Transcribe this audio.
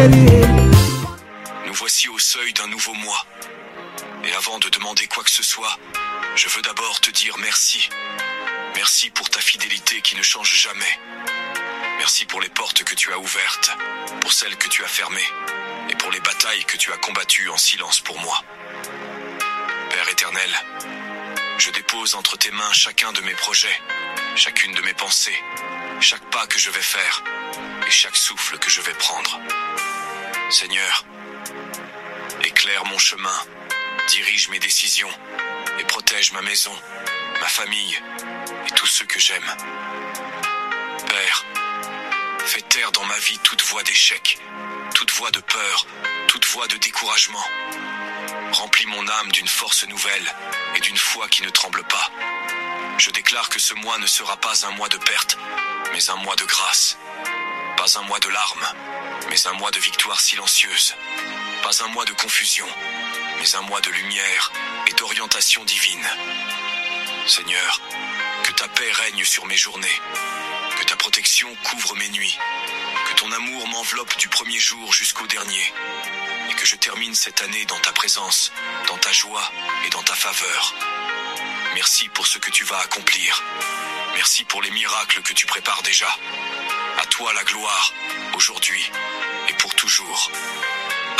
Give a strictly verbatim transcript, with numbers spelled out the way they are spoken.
Nous voici au seuil d'un nouveau mois. Et avant de demander quoi que ce soit, je veux d'abord te dire merci. Merci pour ta fidélité qui ne change jamais. Merci pour les portes que tu as ouvertes, pour celles que tu as fermées, et pour les batailles que tu as combattues en silence pour moi. Père éternel, je dépose entre tes mains chacun de mes projets, chacune de mes pensées, chaque pas que je vais faire, et chaque souffle que je vais prendre. Seigneur, éclaire mon chemin, dirige mes décisions, et protège ma maison, ma famille, et tous ceux que j'aime. Père, fais taire dans ma vie toute voix d'échec, toute voix de peur, toute voix de découragement. Remplis mon âme d'une force nouvelle et d'une foi qui ne tremble pas. Je déclare que ce mois ne sera pas un mois de perte, mais un mois de grâce. Pas un mois de larmes, mais un mois de victoire silencieuse. Pas un mois de confusion, mais un mois de lumière et d'orientation divine. Seigneur, que ta paix règne sur mes journées, que ta protection couvre mes nuits, que ton amour m'enveloppe du premier jour jusqu'au dernier, et que je termine cette année dans ta présence, dans ta joie et dans ta faveur. Merci pour ce que tu vas accomplir. Merci pour les miracles que tu prépares déjà. À toi la gloire, aujourd'hui et pour toujours.